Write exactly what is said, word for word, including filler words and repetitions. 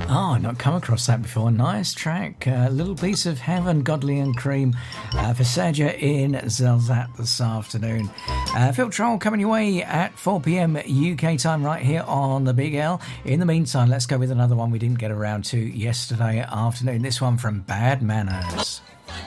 Oh, I've not come across that before. Nice track. A uh, little piece of heaven, Godly and Cream uh, for Sergio in Zelzat this afternoon. Uh, Phil Troll coming your way at four p.m. U K time right here on the Big L. In the meantime, let's go with another one we didn't get around to yesterday afternoon. This one from Bad Manners.